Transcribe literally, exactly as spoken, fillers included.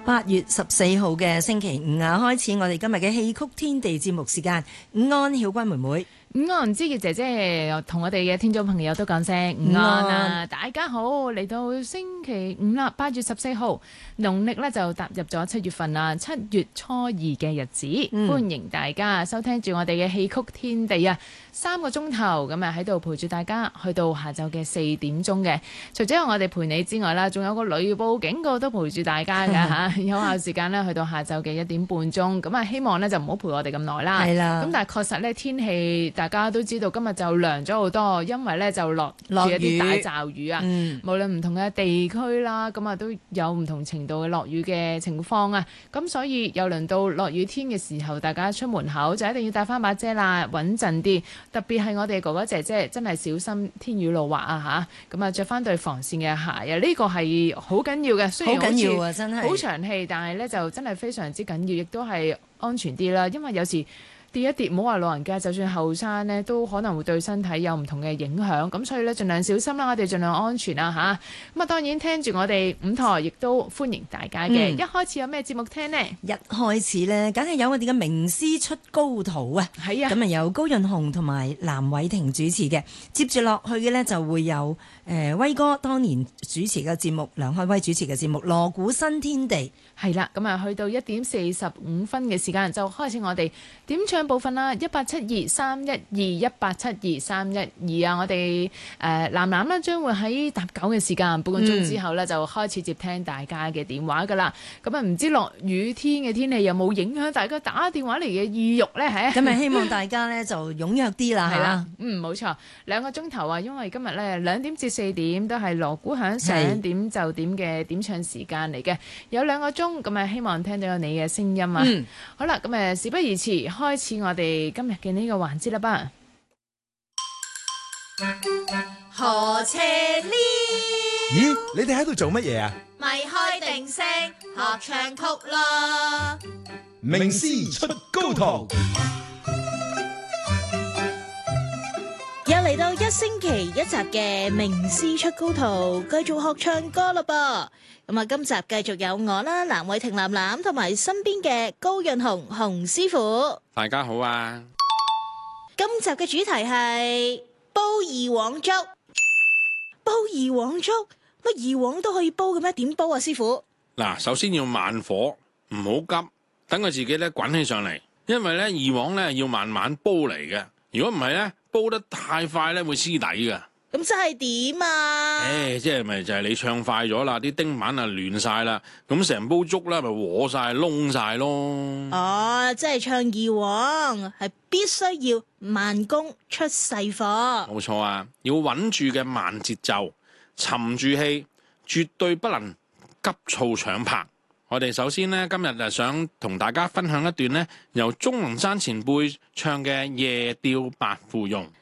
八月十四號嘅星期五啊，開始我哋今日嘅戲曲天地節目時間。午安，曉君妹妹。 午安，知嘅姐姐同我哋嘅聽眾朋友都講聲午安啊！大家好，嚟到星期五啦，八月十四號，農曆咧就踏入咗七月份啦，七月初二嘅日子，嗯、歡迎大家收聽住我哋嘅戲曲天地啊！三個鐘頭咁啊喺度陪住大家，去到下晝嘅四點鐘嘅。除咗有我哋陪你之外啦，仲有個雷暴警告都陪住大家㗎嚇。有效時間咧去到下晝嘅一點半鐘，咁啊希望咧就唔好陪我哋咁耐啦。係啦。咁但係確實咧天氣。大家都知道今日就涼咗好多，因為咧就落住一啲大驟雨啊。嗯、無論唔同嘅地區啦，咁啊都有唔同程度嘅落雨嘅情況啊。咁所以又輪到落雨天嘅時候，大家出門口就一定要帶翻把遮啦，穩陣啲。特別係我哋哥哥姐姐真係小心天雨路滑啊嚇。咁啊着翻對防線嘅鞋啊，呢、呢個係好緊要嘅。雖然好緊要啊，真係好長氣，但係咧就真係非常之緊要，亦都係安全啲啦。因為有時跌一跌，唔好話老人家，就算後生呢，都可能會對身體有唔同嘅影響。咁所以咧，盡量小心啦，我哋盡量安全啦吓。咁啊，當然聽住我哋五台，亦都歡迎大家嘅。嗯、一開始有咩節目聽呢？ 一開始呢，梗係有我哋嘅名師出高徒啊！係啊，咁啊有高潤鴻同埋藍偉霆主持嘅。接住落去嘅呢，就會有誒、呃、威哥當年主持嘅節目，梁開威主持嘅節目《鑼鼓新天地》。 係啦，咁啊去到一點四十五分嘅時間，就開始我哋點唱部分啦，一八七二三一二一八七二三一二啊！我哋誒藍藍咧將會喺搭九嘅時間半個鐘之後咧，就開始接聽大家嘅電話噶啦。咁啊唔知落雨天嘅天氣有冇影響大家打電話嚟嘅意欲咧？係咁啊希望大家咧就踴躍啲啦，係啦， 嗯冇錯，兩個鐘頭啊，因為今日咧兩點至四點都係鑼鼓響兩點就點嘅點唱時間嚟嘅，有兩個鐘。咁啊，希望聽到有你嘅聲音啊！嗯、好啦，咁誒，事不宜遲，開始我哋今日嘅呢個環節啦吧。 何斜呢？ 咦，你哋喺度做乜嘢啊？ 咪開定聲，學唱曲咯！ 名師出高徒， 又嚟到一星期一集嘅名師出高徒，繼續學唱歌啦噃。咁啊，今集繼續有我啦，藍偉霆藍藍同埋身邊嘅高潤鴻鴻師傅。 大家好啊！ 今集嘅主題係煲二黃粥。煲二黃粥，乜二黃都可以煲嘅咩？點煲啊，師傅？ 嗱，首先要慢火，唔好急，等佢自己咧滾起上嚟。因為咧二黃咧要慢慢煲嚟嘅，如果唔係咧煲得太快咧會黐底㗎。 咁即係點啊？ 誒，即係咪就係你唱快咗啦？啲丁板啊亂晒啦，咁成煲粥咧咪和晒燶晒咯。 哦，即係唱二黃係必須要慢工出細貨。 冇錯啊，要穩住嘅慢節奏，沉住氣，絕對不能急躁搶拍。我哋首先呢，今日就想同大家分享一段呢，由鍾龍山前輩唱嘅《夜釣白芙蓉》。